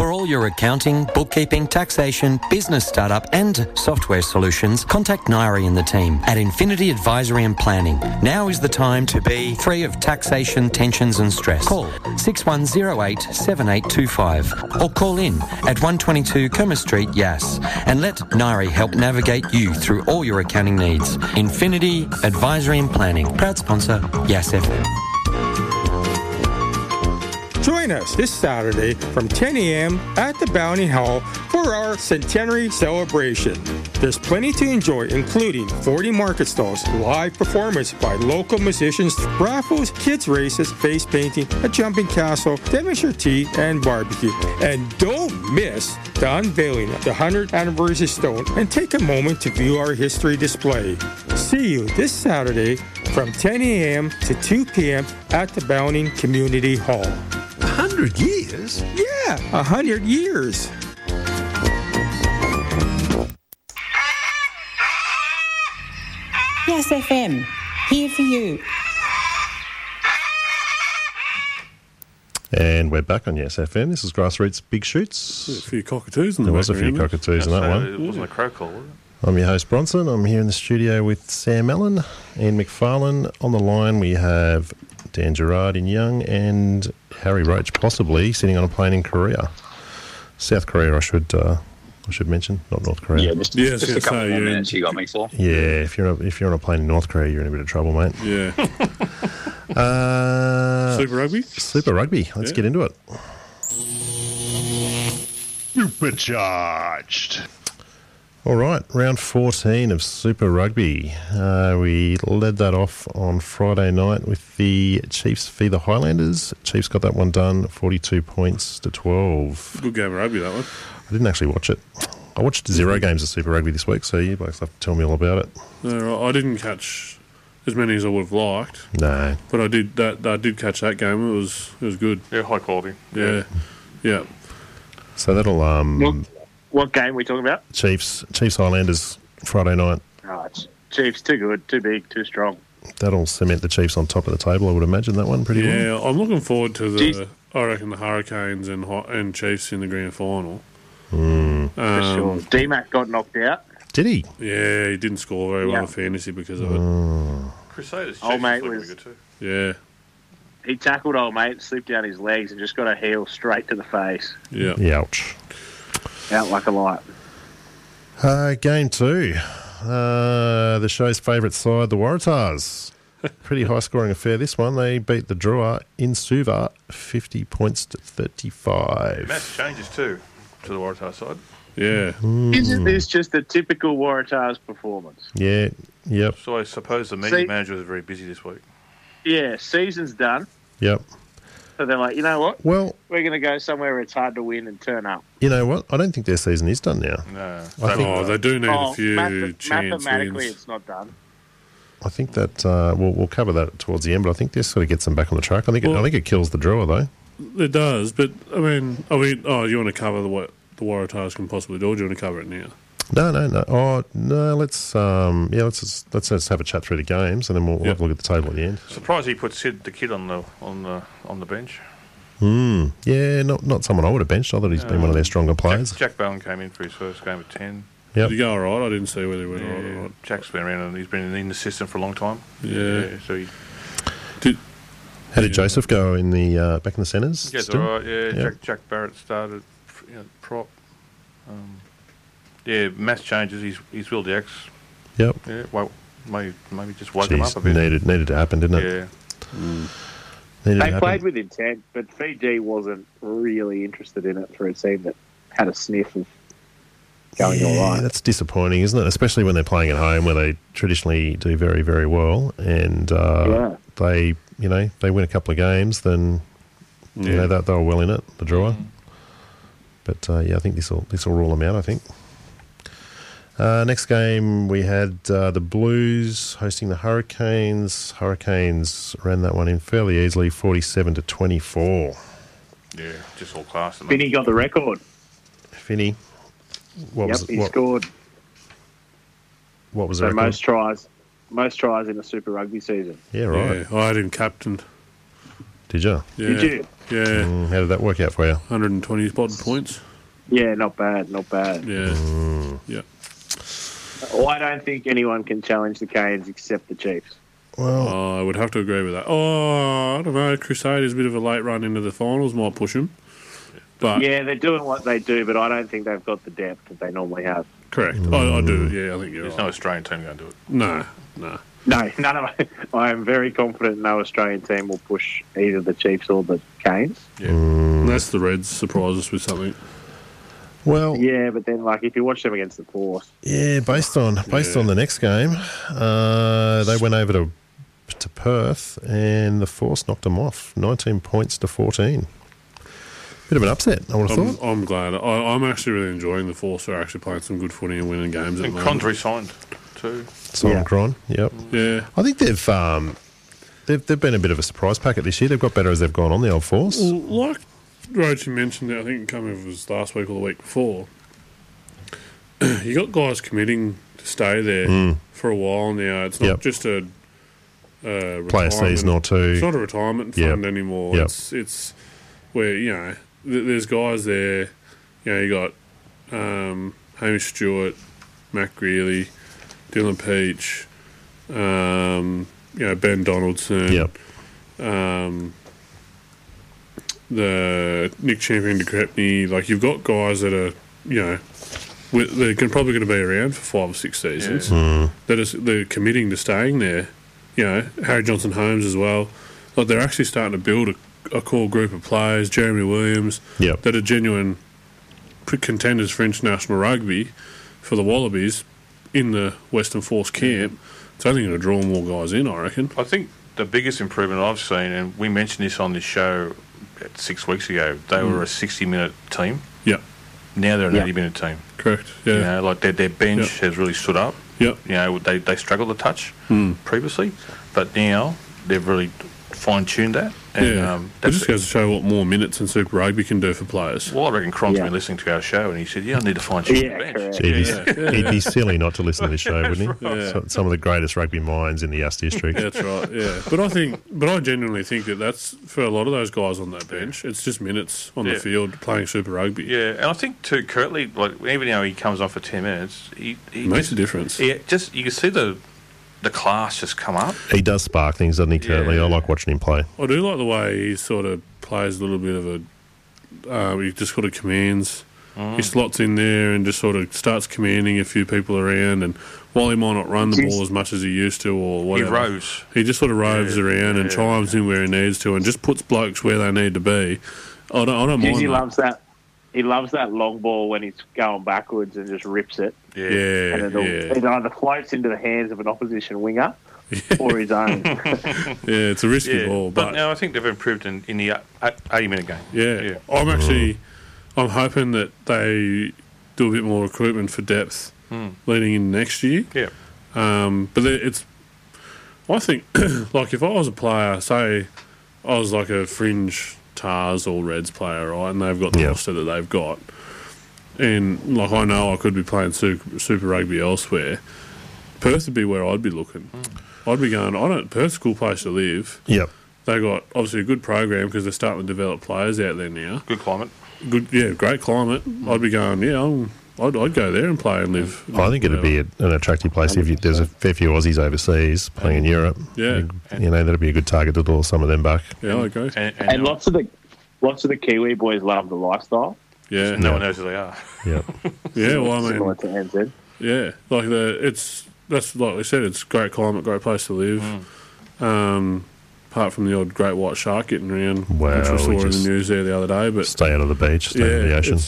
For all your accounting, bookkeeping, taxation, business startup and software solutions, contact Nairi and the team at Infinity Advisory and Planning. Now is the time to be free of taxation, tensions and stress. Call 6108 7825 or call in at 122 Kerma Street, Yass, and let Nairi help navigate you through all your accounting needs. Infinity Advisory and Planning. Proud sponsor, Yass FM. Join us this Saturday from 10 a.m. at the Bounty Hall for our centenary celebration. There's plenty to enjoy, including 40 market stalls, live performance by local musicians, raffles, kids races, face painting, a jumping castle, Devonshire tea, and barbecue. And don't miss the unveiling of the 100th anniversary stone and take a moment to view our history display. See you this Saturday from 10 a.m. to 2 p.m. at the Bounty Community Hall. 100 years? Yeah, 100 years. Yass FM, here for you. And we're back on Yass FM. This is Grassroots Big Shoots. There's a few cockatoos in the There was a few background. cockatoos in that one. It wasn't a crow call, was it? I'm your host, Bronson. I'm here in the studio with Sam Allen, Ian McFarlane. On the line, we have Dan Gerard in Young and Harry Roach, possibly sitting on a plane in Korea. South Korea, I should mention, not North Korea. Yeah, just a couple more minutes you got me for. Yeah, if you're on a plane in North Korea, you're in a bit of trouble, mate. Yeah. Super Rugby? Super Rugby. Let's get into it. Supercharged. All right, round 14 of Super Rugby. We led that off on Friday night with the Chiefs v the Highlanders. Chiefs got that one done, 42 points to 12. Good game of rugby, that one. I didn't actually watch it. I watched 0 games of Super Rugby this week, so you guys have to tell me all about it. No, I didn't catch as many as I would have liked. No. But I did catch that game. It was good. Yeah, high quality. Yeah. So that'll What game are we talking about? Chiefs Highlanders Friday night. Oh, it's Chiefs, too good, too big, too strong. That'll cement the Chiefs on top of the table, I would imagine, that one pretty well. Yeah, I'm looking forward to the Hurricanes and Chiefs in the grand final. For sure. D-Mac got knocked out. Did he? Yeah, he didn't score very well in fantasy because of it. Crusaders Old Chiefs mate was was good too. Yeah. He tackled old mate, slipped down his legs, and just got a heel straight to the face. Yeah. Ouch. Out like a light. Game 2. The show's favourite side, the Waratahs. Pretty high-scoring affair, this one. They beat the Drua in Suva, 50 points to 35. Mass changes too to the Waratah side. Yeah. Isn't this just a typical Waratahs performance? Yeah, yep, So I suppose the media manager was very busy this week. Yeah, season's done. yep. So they're like, you know what? Well, We're going to go somewhere where it's hard to win and turn up. you know what? I don't think their season is done now. No. They do need a few chance mathematically, wins. it's not done. I think that we'll cover that towards the end, but I think this sort of gets them back on the track. I think it kills the Drua, though. It does, but you want to cover what the Waratahs can possibly do, or do you want to cover it now? No. Oh no. Let's just have a chat through the games, and then we'll have a look at the table at the end. Surprised he put Sid the Kid on the bench. Yeah, not someone I would have benched. I thought he's been one of their stronger players. Jack Bowen came in for his first game at 10. Yep. Did he go all right? I didn't see whether he went all right or not. Jack's been around and he's been an assistant for a long time. Yeah. So he... How did Joseph go in the back in the centres? Yeah, all right. Yeah, yep. Jack Barrett started prop. Mass changes. He's Will Dex. Yep. Yeah, well, maybe just woke him up a bit. Needed to happen, didn't it? Yeah. They played with intent, but Fiji wasn't really interested in it for a team that had a sniff of going all right. That's disappointing, isn't it? Especially when they're playing at home, where they traditionally do very, very well, and they win a couple of games, then they were well in it, the Drua. But I think this will rule them out, I think. Next game, we had the Blues hosting the Hurricanes. Hurricanes ran that one in fairly easily, 47-24. Yeah, just all class. Finney got the record. Finney. He scored. What was the record? Most tries in a Super Rugby season. Yeah, right. Yeah, I had him captained. Did you? Yeah. Did you? Yeah. How did that work out for you? 120 odd points. Yeah, not bad. Yeah. Yeah. Well, I don't think anyone can challenge the Canes except the Chiefs. Well, I would have to agree with that. I don't know. Crusaders, a bit of a late run into the finals might push them. But Yeah, they're doing what they do, but I don't think they've got the depth that they normally have. correct. I do. Yeah, I think you're There's right. no Australian team going to do it. No. No, none of I am very confident no Australian team will push either the Chiefs or the Canes. Unless the Reds surprise us with something. well, Yeah, but then like if you watch them against the Force, yeah. Based on the next game, they went over to Perth, and the Force knocked them off, 19 points to 14. Bit of an upset, I would have thought. I'm glad. I'm actually really enjoying the Force. They're actually playing some good footy and winning games. And Cron's re-signed too. Simon Cron, yep. Yeah. I think they've been a bit of a surprise packet this year. They've got better as they've gone on, the old Force. Well, like Roach mentioned, I think it was last week or the week before, you got guys committing to stay there for a while now. It's not just a Play a season or two. It's not a retirement fund anymore. Yep. It's where, there's guys there. You got Hamish Stewart, Matt Greeley, Dylan Peach, Ben Donaldson, Yep. the Nick Champion de Crepney. Like, you've got guys that are, they're probably going to be around for 5 or 6 seasons. They're committing to staying there. Harry Johnson Holmes as well. Like, they're actually starting to build a core group of players. Jeremy Williams, that are genuine contenders for international rugby for the Wallabies in the Western Force camp. It's only going to draw more guys in, I reckon. I think the biggest improvement I've seen, and we mentioned this on this show 6 weeks ago, they were a 60-minute team. Yep. Now they're an 80-minute team. Correct. Yeah. Like their bench has really stood up. Yep. They struggled a touch previously, but now they've really fine-tuned that. And, it just goes to show what more minutes and Super Rugby can do for players. Well, I reckon Cron's been listening to our show, and he said, I need to fine-tune the bench. He'd be silly not to listen to this show, wouldn't he? Right. Some of the greatest rugby minds in the Yass district. That's right, yeah. But I genuinely think that's, for a lot of those guys on that bench, it's just minutes on the field playing Super Rugby. Yeah, and I think, too, Kirtley, like, even though he comes on for 10 minutes, he makes a difference. Yeah, you can see the class just come up. He does spark things, doesn't he, Curtly? I like watching him play. I do like the way he sort of plays a little bit of he just sort of commands. He slots in there and just sort of starts commanding a few people around, and while he might not run the ball as much as he used to or whatever, he roves. He just sort of roves around and chimes in where he needs to and just puts blokes where they need to be. I don't mind. He loves that. He loves that long ball when he's going backwards and just rips it. And it either floats into the hands of an opposition winger or his own. It's a risky ball. But no, I think they've improved in the 80-minute game. Yeah. I'm hoping that they do a bit more recruitment for depth leading in next year. Yeah. But I think, like, if I was a player, say I was like a fringe Tars or Reds player, right, and they've got the roster that they've got, and like I know I could be playing Super Rugby elsewhere, Perth would be where I'd be looking. I'd be going, Perth's a cool place to live. Yep. They got obviously a good program because they're starting to develop players out there now. Good climate. Great climate. I'd be going, I'd go there and play and live. I think it'd be an attractive place if there's a fair few Aussies overseas playing in Europe. Yeah. That'd be a good target to draw some of them back. Yeah, I agree. And lots of the Kiwi boys love the lifestyle. Yeah. No one knows who they are. Yeah. Yeah, well, I mean, similar to NZ. Yeah, like that's like we said, it's great climate, great place to live. Apart from the odd great white shark getting around, which we saw in the news there the other day. But stay out of the beach, stay out of the ocean.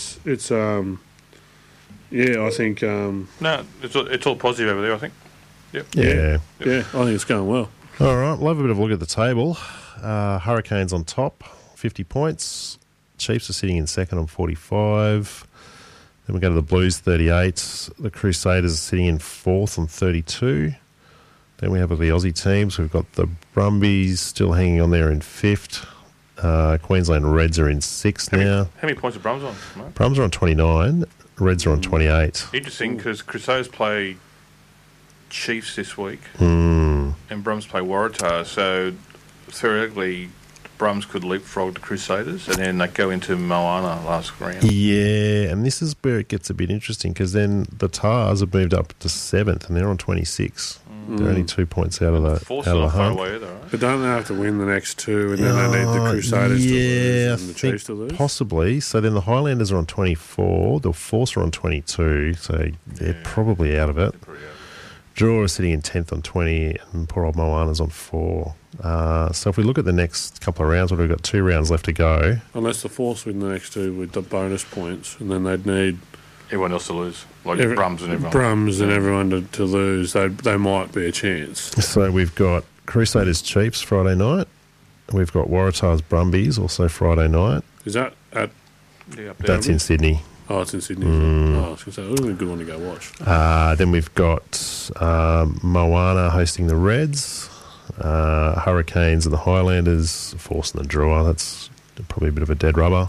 I think. No, it's all positive over there, I think. Yep. Yeah, I think it's going well. All right, we'll have a bit of a look at the table. Hurricanes on top, 50 points. Chiefs are sitting in second on 45. Then we go to the Blues, 38. The Crusaders are sitting in fourth on 32. Then we have the Aussie teams. We've got the Brumbies still hanging on there in fifth. Queensland Reds are in sixth now. How many points are Brums on, mate? Brums are on 29. Reds are on 28. Interesting, because Crusaders play Chiefs this week and Brums play Waratahs. So, theoretically, Brums could leapfrog the Crusaders, and then they go into Moana last round. Yeah, and this is where it gets a bit interesting because then the Tars have moved up to 7th and they're on 26. They're only 2 points out of the Away hunt. either, right? But don't they have to win the next two, and then they need the Crusaders to lose and the Chiefs to lose? Possibly. So then the Highlanders are on 24, the Force are on 22, so they're probably out of it. Draw is sitting in 10th on 20, and poor old Moana's on 4. So if we look at the next couple of rounds, we've got 2 rounds left to go. Unless the Force win the next two with the bonus points, and then they'd need everyone else to lose, like Brums and everyone. Brums and everyone to lose. They might be a chance. So we've got Crusaders Chiefs Friday night. We've got Waratahs Brumbies also Friday night. Is that at? That's in Sydney. Oh, it's in Sydney. Oh, I was going to say, it would have been a good one to go watch. Then we've got Moana hosting the Reds, Hurricanes and the Highlanders, Force and the Drua. That's probably a bit of a dead rubber.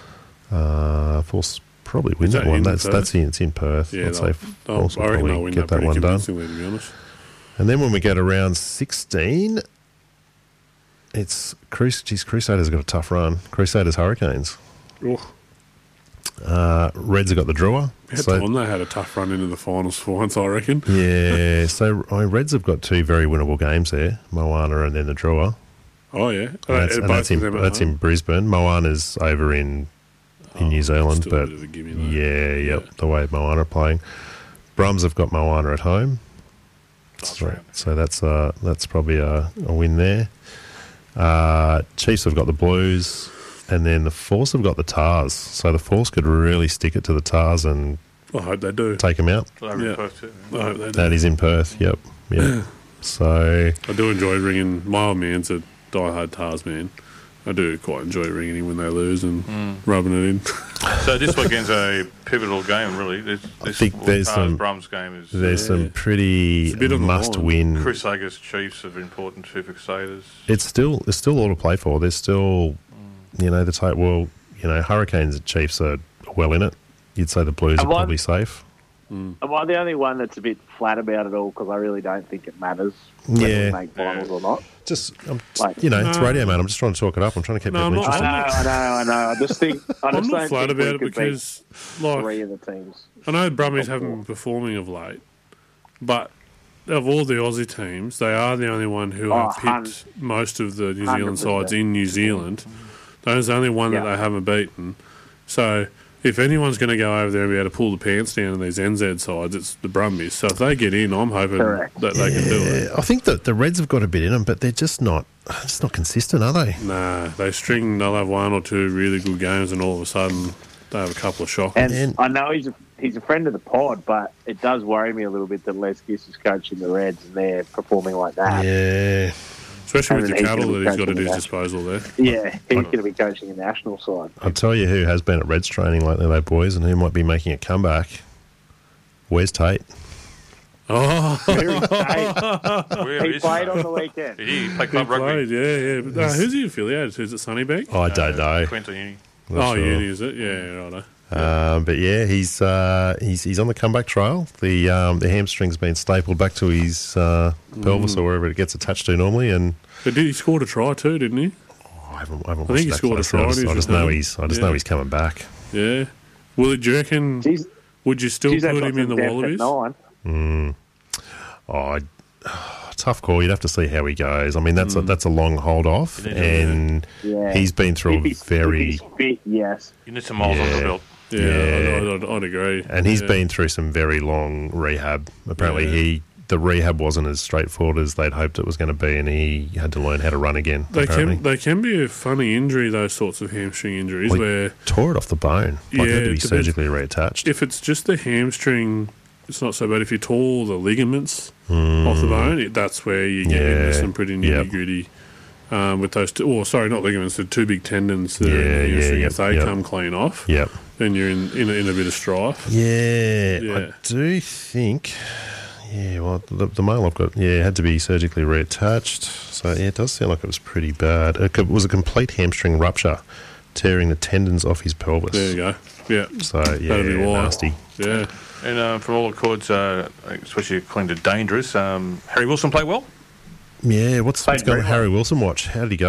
Force probably win that one. It's in Perth. Yeah, I'd say Force will I reckon they'll probably win get that one done. To be honest. And then when we go to round 16, it's Crusaders have got a tough run. Crusaders Hurricanes. Oh. Reds have got the Drua. They had a tough run into the finals for once, I reckon. Yeah, so Reds have got 2 very winnable games there, Moana and then the Drua. Oh, yeah. That's in Brisbane. Moana's over in New Zealand, but the way Moana are playing. Brums have got Moana at home. So that's probably a win there. Chiefs have got the Blues. And then the Force have got the Tars. So the Force could really stick it to the Tars and I hope they do. Take them out. In Perth too. I hope they do. That is in Perth, yep. So I do enjoy ringing. My old man's a diehard Tars man. I do quite enjoy ringing him when they lose and rubbing it in. So this weekend's a pivotal game, really. I think there's some Brums game is some pretty must-win. Crusaders Chiefs are important too for Crusaders. There's still all to play for. There's still, Hurricanes and Chiefs are well in it. You'd say the Blues are probably safe. Am I the only one that's a bit flat about it all? Because I really don't think it matters whether we make finals or not. It's radio, man. I'm just trying to talk it up. I'm trying to keep people interested. I know. I just think I'm not flat about it because, three of the teams. I know Brummies haven't been performing of late, but of all the Aussie teams, they are the only one who have picked most of the New Zealand 100%. sides in New Zealand. There's the only one that they haven't beaten. So if anyone's going to go over there and be able to pull the pants down on these NZ sides, it's the Brumbies. So if they get in, I'm hoping that they can do it. I think that the Reds have got a bit in them, but they're just not consistent, are they? Nah, they'll have one or two really good games and all of a sudden they have a couple of shockers. And I know he's a friend of the pod, but it does worry me a little bit that Les Giss is coaching the Reds and they're performing like that. Yeah. Especially with the cattle that he's got at his disposal there. Yeah, he's going to be coaching a national side. I'll tell you who has been at Reds training lately, though, boys, and who might be making a comeback. Where's Tate? Oh, he played on the weekend. He played club rugby. Yeah. But, who's he affiliated to? Is it Sunnybank? Oh, I don't know. Quinton Uni. Uni, is it? Yeah, righto. But yeah, he's on the comeback trail. The hamstring's been stapled back to his pelvis or wherever it gets attached to normally. And but he scored a try too, didn't he? Oh, I haven't watched think he scored a try. I just know he's coming back. Yeah. Well, do you reckon? Would you still put him in the Wallabies? Tough call. You'd have to see how he goes. I mean, that's a long hold off, and he's been through if he's fit, yes. You need some miles on the belt. Yeah, I'd agree. And he's been through some very long rehab. Apparently, the rehab wasn't as straightforward as they'd hoped it was going to be, and he had to learn how to run again. They can be a funny injury, those sorts of hamstring injuries, where tore it off the bone. Had to be surgically reattached. If it's just the hamstring, it's not so bad. If you tore the ligaments off the bone, that's where you get into some pretty nitty-gritty with those two. Or sorry, not ligaments. The two big tendons. If they come clean off, then you're in a bit of strife. I do think. Yeah, well, the male I've got, had to be surgically reattached. So, it does sound like it was pretty bad. It was a complete hamstring rupture, tearing the tendons off his pelvis. There you go. Yeah. So, that'd be nasty. Yeah. And from all accords, especially according to Dangerous, Harry Wilson played well? Yeah, what's going on Harry Wilson watch? How did he go?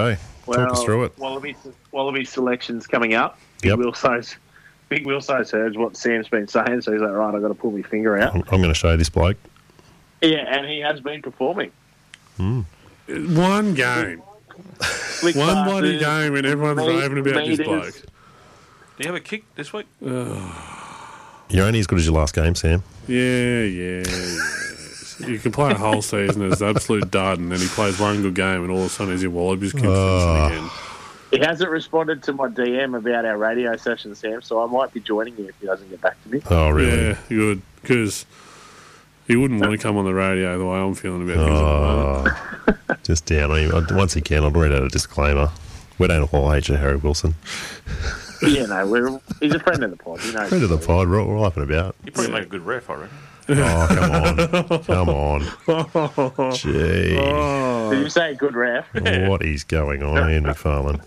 talk us through it. Wallaby selection's coming up. Yep. Big Wilso's heard what Sam's been saying, so he's like, right, I've got to pull my finger out. I'm going to show this bloke. Yeah, and he has been performing. One game. Slick One passes, bloody game, and everyone's raving about this bloke. Do you have a kick this week? You're only as good as your last game, Sam. Yeah. You can play a whole season as an absolute dud, and then he plays one good game, and all of a sudden he's in Wallabies contention again. He hasn't responded to my DM about our radio session, Sam, so I might be joining you if he doesn't get back to me. Oh, really? Yeah, good. Because he wouldn't want to come on the radio the way I'm feeling about things at the moment. Just down on him. Once he can, I'll read out a disclaimer. We don't all hate you, Harry Wilson. Yeah, no, he's a friend of the pod. You know, Friend of the pod, we're all up and about. You probably make a good ref, I reckon. Oh, come on. Gee. Did you say good ref? What is going on, Ian McFarlane?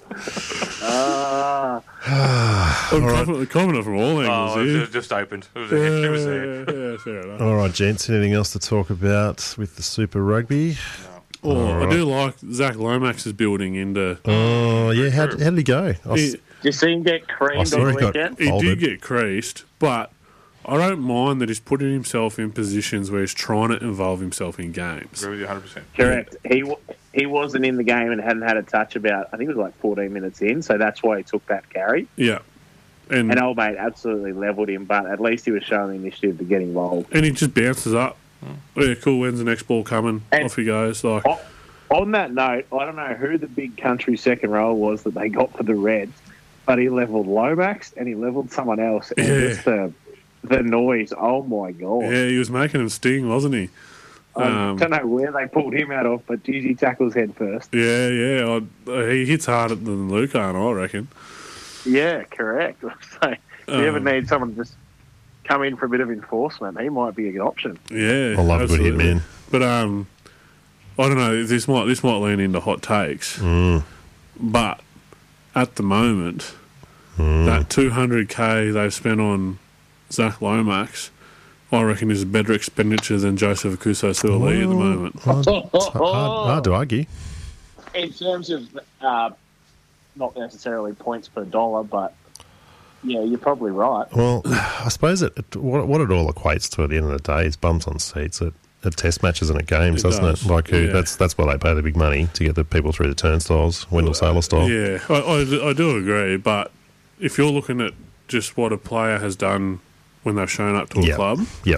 I'm confident from all angles here. It just opened. It was there. Yeah, fair enough. All right, gents, anything else to talk about with the Super Rugby? I do like Zach Lomax's building into... Oh, yeah, how did he go? Did you see him get creamed on the weekend? He did get creased, but I don't mind that he's putting himself in positions where he's trying to involve himself in games. Agree with you 100%. Correct. He wasn't in the game and hadn't had a touch about, I think it was like 14 minutes in, so that's why he took that carry. Yeah. And old mate absolutely levelled him, but at least he was showing the initiative to get involved. And he just bounces up. Yeah, cool, when's the next ball coming? And off he goes. Like, on that note, I don't know who the big country second rower was that they got for the Reds, but he levelled Lomax and he levelled someone else. And just the noise, oh my God. Yeah, he was making him sting, wasn't he? I don't know where they pulled him out of, but geez, he tackles head first. Yeah. He hits harder than Luca, I reckon. Yeah, correct. So if you ever need someone to just come in for a bit of enforcement, he might be a good option. Yeah, I love a good hit man. But I don't know. This might lean into hot takes. But at the moment, that $200K they've spent on Zach Lomax, I reckon is a better expenditure than Joseph Akuso-Suaalii at the moment. Hard to argue. In terms of not necessarily points per dollar, but yeah, you're probably right. Well, I suppose what it all equates to at the end of the day is bums on seats at test matches and at games, doesn't it? Like that's why they pay the big money to get the people through the turnstiles, Wendell Sailor style. Yeah, I do agree, but if you're looking at just what a player has done when they've shown up to a club,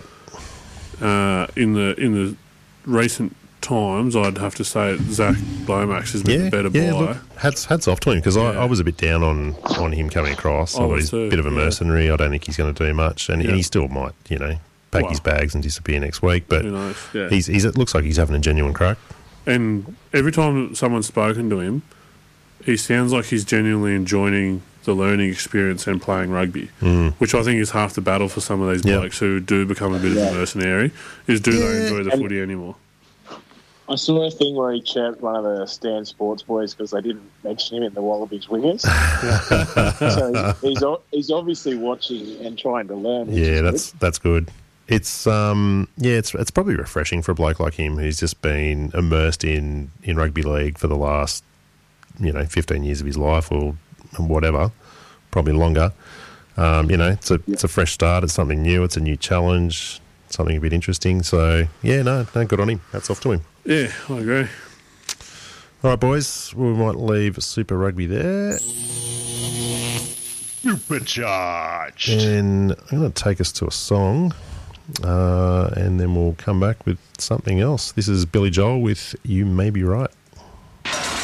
in the recent times, I'd have to say Zach Lomax has been a better buy. Look, hats off to him, because I was a bit down on him coming across. I thought he's a bit of a mercenary. I don't think he's going to do much, and he still might, pack his bags and disappear next week. But it looks like he's having a genuine crack. And every time someone's spoken to him, he sounds like he's genuinely enjoying the learning experience and playing rugby, which I think is half the battle for some of these blokes who do become a bit of a mercenary, is do they enjoy the footy anymore? I saw a thing where he chirped one of the Stan Sports boys because they didn't mention him in the Wallabies wingers. So he's obviously watching and trying to learn. Yeah, that's good. It's it's probably refreshing for a bloke like him who's just been immersed in rugby league for the last 15 years of his life or whatever, probably longer. It's a fresh start. It's something new. It's a new challenge. Something a bit interesting. So no, good on him. Hats off to him. Yeah, I agree. All right, boys, we might leave Super Rugby there. Supercharged. And I'm going to take us to a song, and then we'll come back with something else. This is Billy Joel with You May Be Right.